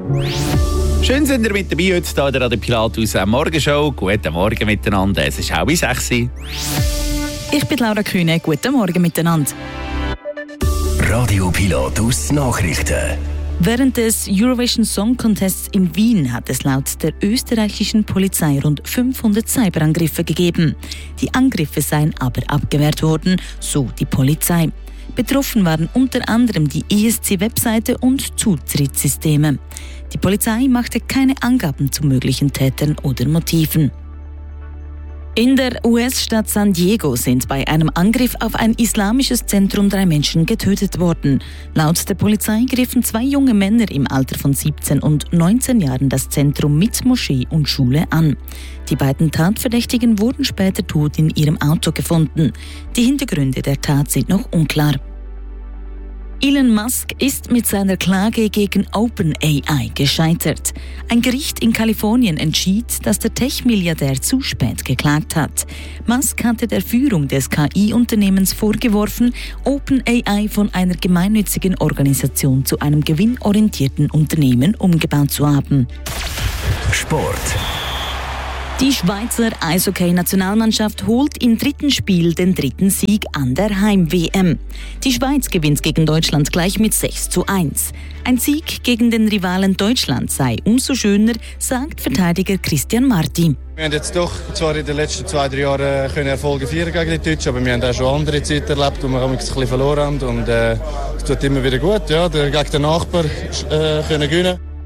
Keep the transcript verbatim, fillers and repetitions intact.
Schön sind ihr mit dabei heute hier an der Pilatus Morgenshow. Guten Morgen miteinander, es ist halb sechs. Ich bin Laura Kühne, guten Morgen miteinander. Radio Pilatus Nachrichten. Während des Eurovision Song Contests in Wien hat es laut der österreichischen Polizei rund fünfhundert Cyberangriffe gegeben. Die Angriffe seien aber abgewehrt worden, so die Polizei. Betroffen waren unter anderem die E S C-Webseite und Zutrittssysteme. Die Polizei machte keine Angaben zu möglichen Tätern oder Motiven. In der U S-Stadt San Diego sind bei einem Angriff auf ein islamisches Zentrum drei Menschen getötet worden. Laut der Polizei griffen zwei junge Männer im Alter von siebzehn und neunzehn Jahren das Zentrum mit Moschee und Schule an. Die beiden Tatverdächtigen wurden später tot in ihrem Auto gefunden. Die Hintergründe der Tat sind noch unklar. Elon Musk ist mit seiner Klage gegen OpenAI gescheitert. Ein Gericht in Kalifornien entschied, dass der Tech-Milliardär zu spät geklagt hat. Musk hatte der Führung des K I-Unternehmens vorgeworfen, OpenAI von einer gemeinnützigen Organisation zu einem gewinnorientierten Unternehmen umgebaut zu haben. Sport. Die Schweizer Eishockey-Nationalmannschaft holt im dritten Spiel den dritten Sieg an der Heim-W M. Die Schweiz gewinnt gegen Deutschland gleich mit sechs zu eins. Ein Sieg gegen den Rivalen Deutschland sei umso schöner, sagt Verteidiger Christian Marti. Wir haben jetzt doch zwar in den letzten zwei, drei Jahren können Erfolge feiern gegen die Deutschen, aber wir haben auch schon andere Zeiten erlebt, wo wir ein bisschen verloren haben. Und äh, es tut immer wieder gut, ja, gegen den Nachbarn äh, können gewinnen.